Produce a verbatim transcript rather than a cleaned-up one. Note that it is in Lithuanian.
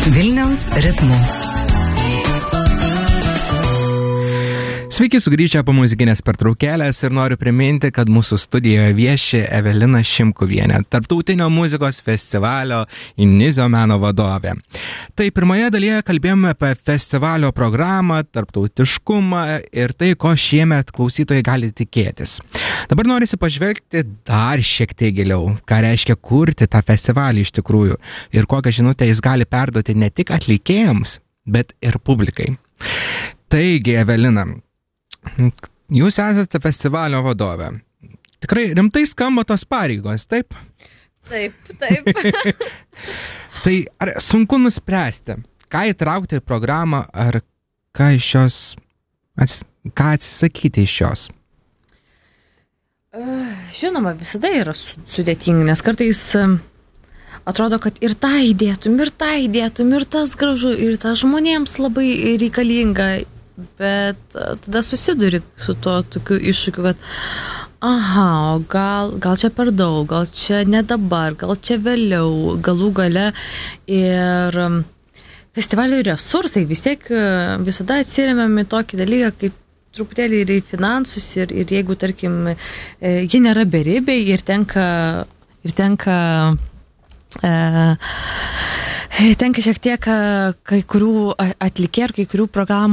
Vilniaus ritmu. Sveiki sugrįžę po muzikinės pertraukėlės ir noriu priminti, kad mūsų studijoje vieši Evelina Šimkuvienė, Tarptautinio muzikos festivalio Inizio meno vadovė. Tai pirmoje dalyje kalbėjome apie festivalio programą, tarptautiškumą ir tai, ko šiemet klausytojai gali tikėtis. Dabar norisi pažvelgti dar šiek tiek giliau, ką reiškia kurti tą festivalį iš tikrųjų ir kokią žinutę jis gali perduoti ne tik atlikėjams, bet ir publikai. Taigi, Evelina, jūs esate festivalio vadovė. Tikrai rimtai skamba tos pareigos, taip? Taip, taip. Tai ar sunku nuspręsti, ką įtraukti į programą, ar ką iš jos, ats, ką atsisakyti iš jos? Žinoma, visada yra sudėtinga, nes kartais atrodo, kad ir tą įdėtum, ir tą įdėtum, ir tas gražu, ir tas žmonėms labai reikalinga. Bet tada susiduri su tuo tokiu iššūkiu, kad aha, gal, gal čia per daug, gal čia ne dabar, gal čia vėliau, galų gale. Ir festivalio resursai vis tiek visada atsiremiam į tokį dalyką, kaip truputėlį ir į finansus, ir, ir jeigu, tarkim, jie nėra beribiai ir tenka, ir tenka e, tenka šiek tiek kai kurių atlikėjų ir kai kurių programų